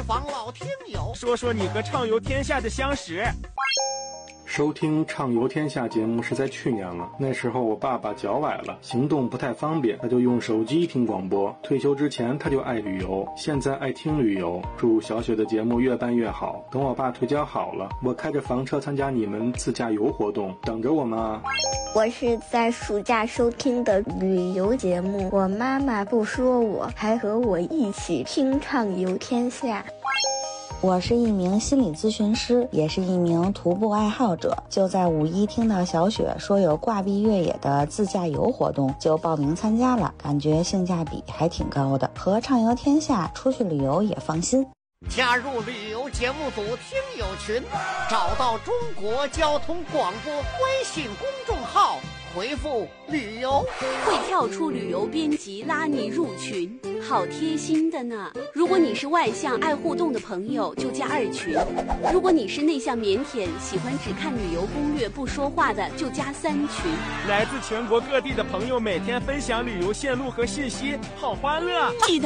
访老听友， 说说你和畅游天下的相识。 收听畅游天下节目是在去年了，那时候我爸爸脚崴了，行动不太方便，他就用手机听广播。退休之前他就爱旅游，现在爱听旅游。祝小雪的节目越办越好，等我爸腿脚好了，我开着房车参加你们自驾游活动，等着我们啊。 我是在暑假收听的旅游节目，我妈妈不说我，还和我一起听畅游天下。 我是一名心理咨询师，也是一名徒步爱好者。就在五一听到小雪说有挂壁越野的自驾游活动，就报名参加了，感觉性价比还挺高的，和畅游天下出去旅游也放心。 加入旅游节目组听友群，找到中国交通广播微信公众号，回复旅游会跳出旅游编辑拉你入群，好贴心的呢。如果你是外向爱互动的朋友，就加2群；如果你是内向腼腆喜欢只看旅游攻略不说话的，就加3群。 来自全国各地的朋友每天分享旅游线路和信息，好欢乐。 记得